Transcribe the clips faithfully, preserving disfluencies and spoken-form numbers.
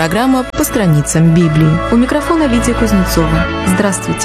программа «По страницам Библии». У микрофона Лидия Кузнецова. Здравствуйте.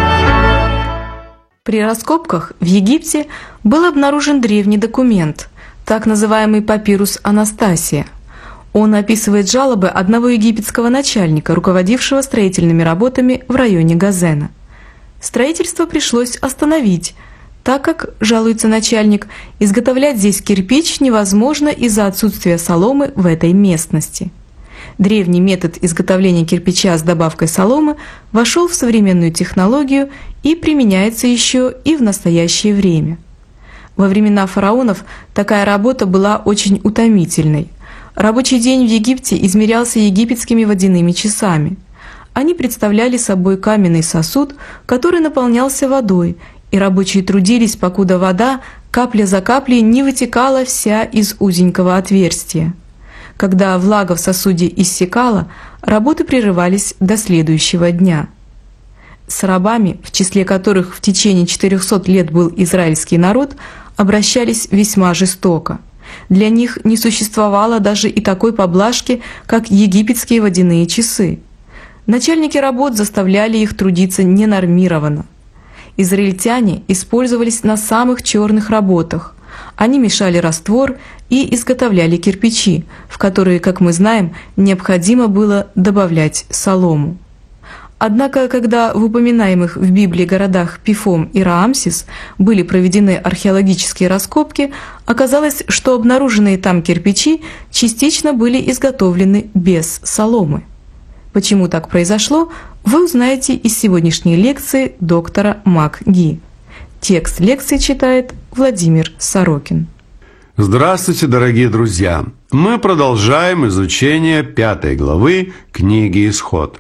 При раскопках в Египте был обнаружен древний документ, так называемый папирус Анастасия. Он описывает жалобы одного египетского начальника, руководившего строительными работами в районе Газена. Строительство пришлось остановить, так как, жалуется начальник, изготовлять здесь кирпич невозможно из-за отсутствия соломы в этой местности. Древний метод изготовления кирпича с добавкой соломы вошел в современную технологию и применяется еще и в настоящее время. Во времена фараонов такая работа была очень утомительной. Рабочий день в Египте измерялся египетскими водяными часами. Они представляли собой каменный сосуд, который наполнялся водой, и рабочие трудились, покуда вода капля за каплей не вытекала вся из узенького отверстия. Когда влага в сосуде иссякала, работы прерывались до следующего дня. С рабами, в числе которых в течение четырехсот лет был израильский народ, обращались весьма жестоко. Для них не существовало даже и такой поблажки, как египетские водяные часы. Начальники работ заставляли их трудиться ненормированно. Израильтяне использовались на самых черных работах. Они мешали раствор и изготовляли кирпичи, в которые, как мы знаем, необходимо было добавлять солому. Однако, когда в упоминаемых в Библии городах Пифом и Раамсис были проведены археологические раскопки, оказалось, что обнаруженные там кирпичи частично были изготовлены без соломы. Почему так произошло, вы узнаете из сегодняшней лекции доктора МакГи. Текст лекции читает Владимир Сорокин. Здравствуйте, дорогие друзья! Мы продолжаем изучение пятой главы книги «Исход».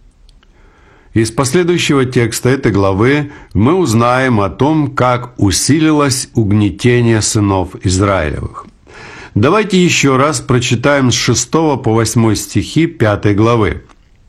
Из последующего текста этой главы мы узнаем о том, как усилилось угнетение сынов Израилевых. Давайте еще раз прочитаем с шестого по восьмой стихи пятой главы.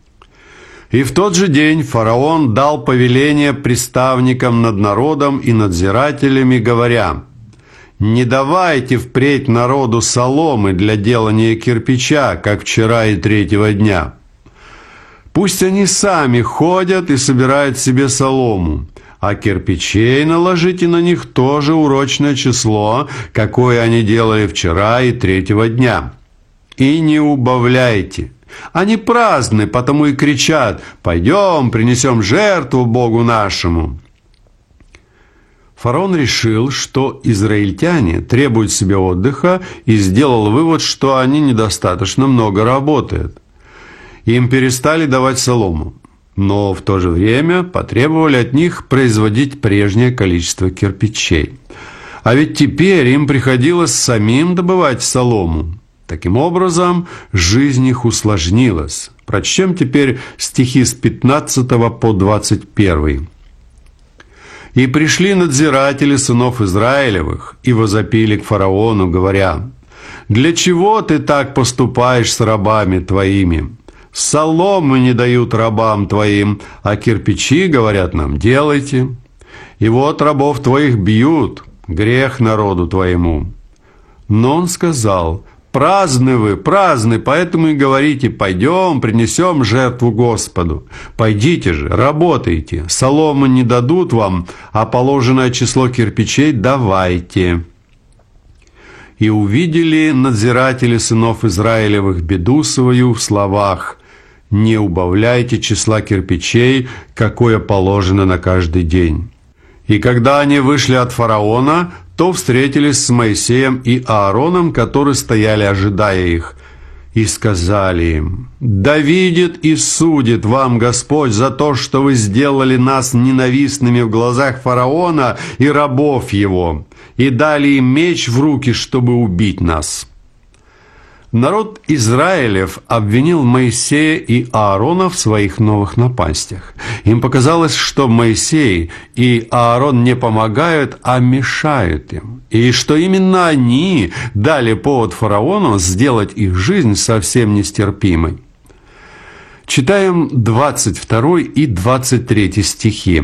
«И в тот же день фараон дал повеление приставникам над народом и надзирателями, говоря: «Не давайте впредь народу соломы для делания кирпича, как вчера и третьего дня. Пусть они сами ходят и собирают себе солому, а кирпичей наложите на них тоже урочное число, какое они делали вчера и третьего дня. И не убавляйте. Они праздны, потому и кричат: «Пойдем, принесем жертву Богу нашему». Фараон решил, что израильтяне требуют себе отдыха, и сделал вывод, что они недостаточно много работают. Им перестали давать солому, но в то же время потребовали от них производить прежнее количество кирпичей. А ведь теперь им приходилось самим добывать солому. Таким образом, жизнь их усложнилась. Прочтем теперь стихи с пятнадцатого по двадцать первый. «И пришли надзиратели сынов Израилевых, и возопили к фараону, говоря: «Для чего ты так поступаешь с рабами твоими? Соломы не дают рабам твоим, а кирпичи, говорят нам, делайте. И вот рабов твоих бьют, грех народу твоему». Но он сказал: «Праздны вы, праздны, поэтому и говорите: пойдем, принесем жертву Господу. Пойдите же, работайте, соломы не дадут вам, а положенное число кирпичей давайте». И увидели надзиратели сынов Израилевых беду свою в словах: «Не убавляйте числа кирпичей, какое положено на каждый день». И когда они вышли от фараона, то встретились с Моисеем и Аароном, которые стояли, ожидая их, и сказали им: «Да видит и судит вам Господь за то, что вы сделали нас ненавистными в глазах фараона и рабов его, и дали им меч в руки, чтобы убить нас». Народ Израилев обвинил Моисея и Аарона в своих новых напастях. Им показалось, что Моисей и Аарон не помогают, а мешают им, и что именно они дали повод фараону сделать их жизнь совсем нестерпимой. Читаем двадцать второй и двадцать третий стихи.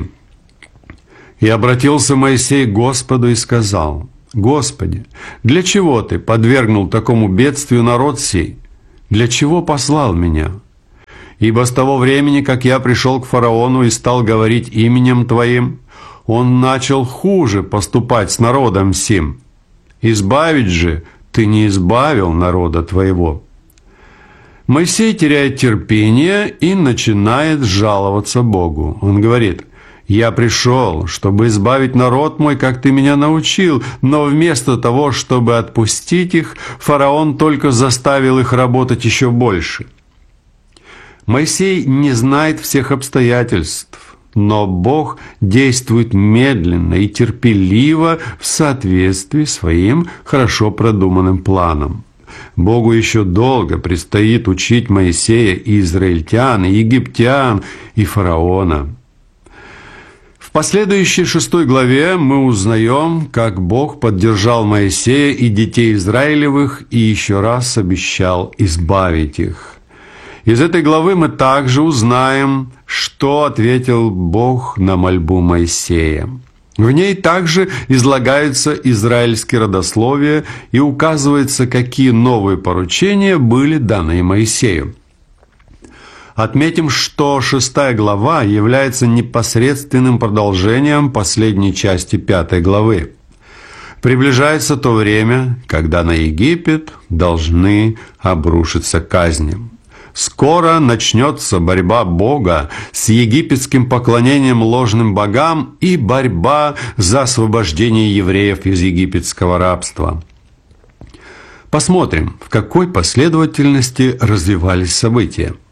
«И обратился Моисей к Господу и сказал: Господи, для чего Ты подвергнул такому бедствию народ сей? для чего послал меня? Ибо с того времени, как я пришел к фараону и стал говорить именем Твоим, он начал хуже поступать с народом сим. Избавить же Ты не избавил народа Твоего». Моисей теряет терпение и начинает жаловаться Богу. Он говорит: «Я пришел, чтобы избавить народ мой, как Ты меня научил, но вместо того, чтобы отпустить их, фараон только заставил их работать еще больше». Моисей не знает всех обстоятельств, но Бог действует медленно и терпеливо в соответствии с своим хорошо продуманным планом. Богу еще долго предстоит учить Моисея и израильтян, и египтян, и фараона. В последующей шестой главе мы узнаем, как Бог поддержал Моисея и детей Израилевых и еще раз обещал избавить их. Из этой главы мы также узнаем, что ответил Бог на мольбу Моисея. В ней также излагаются израильские родословия и указывается, какие новые поручения были даны Моисею. Отметим, что шестая глава является непосредственным продолжением последней части пятой главы. Приближается то время, когда на Египет должны обрушиться казни. Скоро начнется борьба Бога с египетским поклонением ложным богам и борьба за освобождение евреев из египетского рабства. Посмотрим, в какой последовательности развивались события.